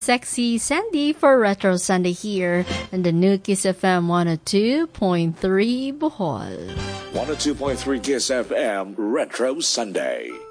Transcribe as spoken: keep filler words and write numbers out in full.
Sexy Sandy for Retro Sunday here in the new Kiss F M one oh two point three Bohol. one oh two point three Kiss F M Retro Sunday.